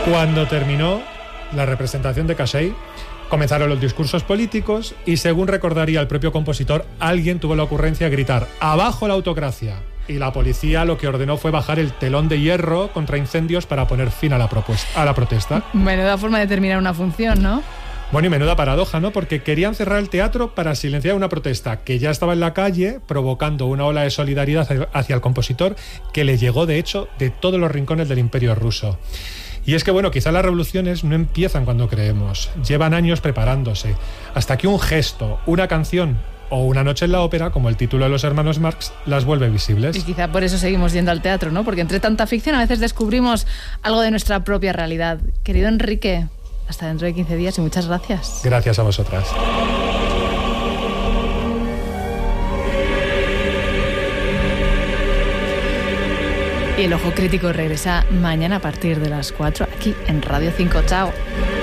Cuando terminó la representación de Cassay, comenzaron los discursos políticos y, según recordaría el propio compositor, alguien tuvo la ocurrencia de gritar «¡Abajo la autocracia!». Y la policía lo que ordenó fue bajar el telón de hierro contra incendios para poner fin a la protesta. Menuda forma de terminar una función, ¿no? Bueno, y menuda paradoja, ¿no? Porque querían cerrar el teatro para silenciar una protesta que ya estaba en la calle, provocando una ola de solidaridad hacia el compositor que le llegó, de hecho, de todos los rincones del Imperio ruso. Y es que, bueno, quizá las revoluciones no empiezan cuando creemos, llevan años preparándose, hasta que un gesto, una canción o una noche en la ópera, como el título de los hermanos Marx, las vuelve visibles. Y quizá por eso seguimos yendo al teatro, ¿no? Porque entre tanta ficción a veces descubrimos algo de nuestra propia realidad. Querido Enrique, hasta dentro de 15 días y muchas gracias. Gracias a vosotras. Y el Ojo Crítico regresa mañana a partir de las 4 aquí en Radio 5. Chao.